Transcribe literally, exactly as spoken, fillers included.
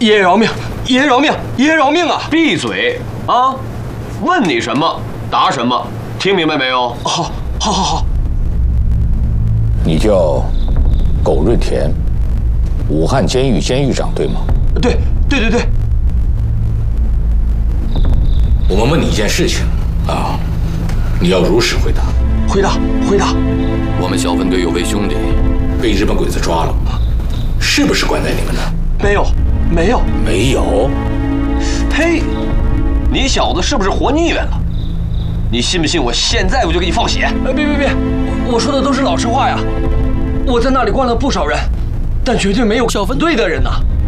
爷爷饶命！爷爷饶命！爷爷饶命啊！ 闭嘴啊！问你什么答什么，听明白没有？ 好，好，好，好。 你叫苟瑞田，武汉监狱监狱长，对吗？ 对，对，对，对。 我们问你一件事情啊，你要如实回答。 回答，回答。 我们小分队有位兄弟被日本鬼子抓了，是不是关在你们那？ 没有，没有， 没有。 呸！你小子是不是活腻歪了？你信不信我现在我就给你放血？ 哎，别别别！我说的都是老实话呀。我在那里关了不少人，但绝对没有小分队的人呐。